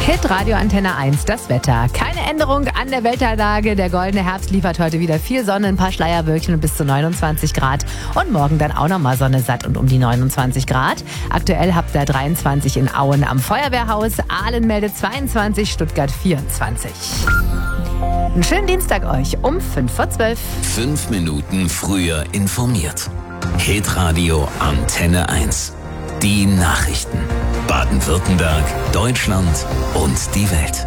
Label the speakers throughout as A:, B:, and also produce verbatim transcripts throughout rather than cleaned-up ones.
A: Hitradio Antenne eins, das Wetter. Keine Änderung an der Wetterlage. Der goldene Herbst liefert heute wieder viel Sonne, ein paar Schleierwölkchen und bis zu neunundzwanzig Grad. Und morgen dann auch nochmal Sonne satt und um die neunundzwanzig Grad. Aktuell habt ihr dreiundzwanzig in Auen am Feuerwehrhaus. Aalen meldet zweiundzwanzig, Stuttgart vierundzwanzig. Einen schönen Dienstag euch um fünf vor zwölf.
B: Fünf Minuten früher informiert. Hitradio Antenne eins. Die Nachrichten. Baden-Württemberg, Deutschland und die Welt.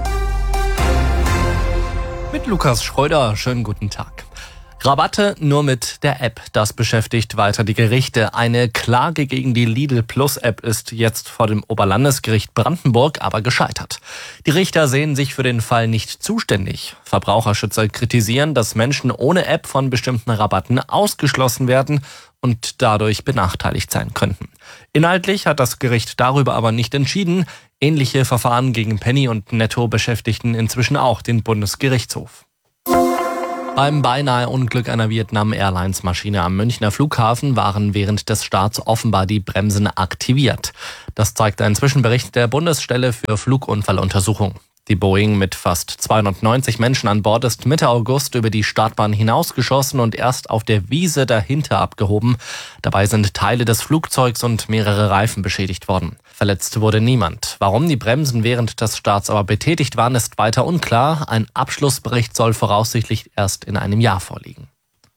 C: Mit Lukas Schröder, schönen guten Tag. Rabatte nur mit der App, das beschäftigt weiter die Gerichte. Eine Klage gegen die Lidl Plus App ist jetzt vor dem Oberlandesgericht Brandenburg aber gescheitert. Die Richter sehen sich für den Fall nicht zuständig. Verbraucherschützer kritisieren, dass Menschen ohne App von bestimmten Rabatten ausgeschlossen werden und dadurch benachteiligt sein könnten. Inhaltlich hat das Gericht darüber aber nicht entschieden. Ähnliche Verfahren gegen Penny und Netto beschäftigten inzwischen auch den Bundesgerichtshof. Beim Beinahe-Unglück einer Vietnam Airlines Maschine am Münchner Flughafen waren während des Starts offenbar die Bremsen aktiviert. Das zeigt ein Zwischenbericht der Bundesstelle für Flugunfalluntersuchung. Die Boeing mit fast zweihundertneunzig Menschen an Bord ist Mitte August über die Startbahn hinausgeschossen und erst auf der Wiese dahinter abgehoben. Dabei sind Teile des Flugzeugs und mehrere Reifen beschädigt worden. Verletzt wurde niemand. Warum die Bremsen während des Starts aber betätigt waren, ist weiter unklar. Ein Abschlussbericht soll voraussichtlich erst in einem Jahr vorliegen.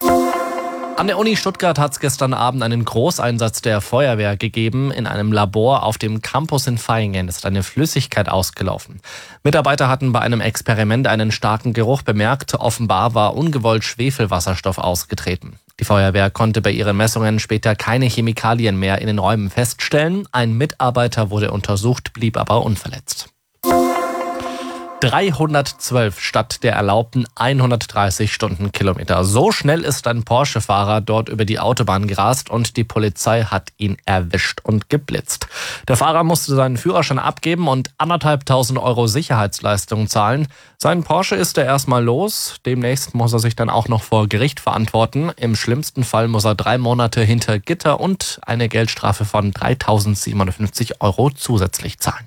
C: An der Uni Stuttgart hat es gestern Abend einen Großeinsatz der Feuerwehr gegeben. In einem Labor auf dem Campus in Vaihingen ist eine Flüssigkeit ausgelaufen. Mitarbeiter hatten bei einem Experiment einen starken Geruch bemerkt. Offenbar war ungewollt Schwefelwasserstoff ausgetreten. Die Feuerwehr konnte bei ihren Messungen später keine Chemikalien mehr in den Räumen feststellen. Ein Mitarbeiter wurde untersucht, blieb aber unverletzt. dreihundertzwölf statt der erlaubten hundertdreißig Stundenkilometer. So schnell ist ein Porsche-Fahrer dort über die Autobahn gerast und die Polizei hat ihn erwischt und geblitzt. Der Fahrer musste seinen Führerschein abgeben und anderthalbtausend Euro Sicherheitsleistung zahlen. Sein Porsche ist er erstmal los. Demnächst muss er sich dann auch noch vor Gericht verantworten. Im schlimmsten Fall muss er drei Monate hinter Gitter und eine Geldstrafe von dreitausendsiebenhundertfünfzig Euro zusätzlich zahlen.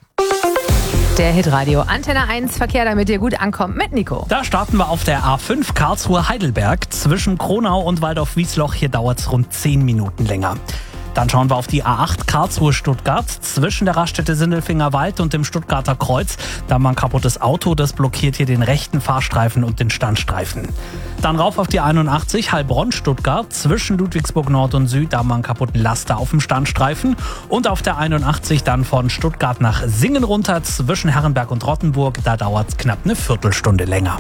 A: Der Hitradio Antenne eins Verkehr, damit ihr gut ankommt mit Nico.
D: Da starten wir auf der A fünf Karlsruhe-Heidelberg zwischen Kronau und Waldorf-Wiesloch. Hier dauert es rund zehn Minuten länger. Dann schauen wir auf die A acht Karlsruhe-Stuttgart zwischen der Raststätte Sindelfinger Wald und dem Stuttgarter Kreuz. Da haben wir ein kaputtes Auto, das blockiert hier den rechten Fahrstreifen und den Standstreifen. Dann rauf auf die einundachtzig Heilbronn-Stuttgart zwischen Ludwigsburg Nord und Süd. Da haben wir einen kaputten Laster auf dem Standstreifen. Und auf der einundachtzig dann von Stuttgart nach Singen runter zwischen Herrenberg und Rottenburg. Da dauert es knapp eine Viertelstunde länger.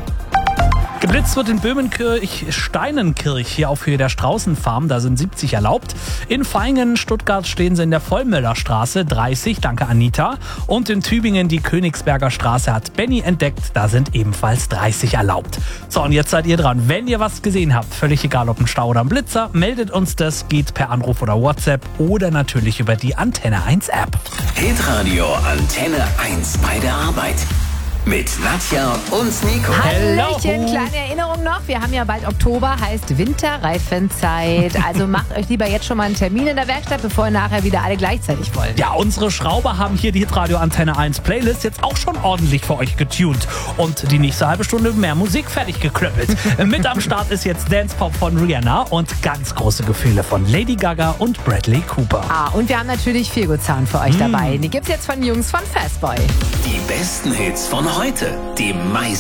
D: Geblitzt wird in Böhmenkirch Steinenkirch hier auf Höhe der Straußenfarm, da sind siebzig erlaubt. In Vaihingen, Stuttgart stehen sie in der Vollmöllerstraße, dreißig, danke Anita. Und in Tübingen die Königsberger Straße hat Benny entdeckt, da sind ebenfalls dreißig erlaubt. So, und jetzt seid ihr dran. Wenn ihr was gesehen habt, völlig egal ob ein Stau oder ein Blitzer, meldet uns das, geht per Anruf oder WhatsApp oder natürlich über die Antenne eins App.
B: Hitradio Antenne eins bei der Arbeit. Mit Nadja und Nico.
A: Hallöchen, kleine Erinnerung noch. Wir haben ja bald Oktober, heißt Winterreifenzeit. Also macht euch lieber jetzt schon mal einen Termin in der Werkstatt, bevor ihr nachher wieder alle gleichzeitig wollt.
D: Ja, unsere Schrauber haben hier die Hitradio Antenne eins Playlist jetzt auch schon ordentlich für euch getuned. Und die nächste halbe Stunde mehr Musik fertig geklöppelt. Mit am Start ist jetzt Dance Pop von Rihanna und ganz große Gefühle von Lady Gaga und Bradley Cooper.
A: Ah, und wir haben natürlich Feelgood Sound für euch mm. dabei. Die gibt's jetzt von Jungs von Fastboy.
B: Die besten Hits von heute, die meisten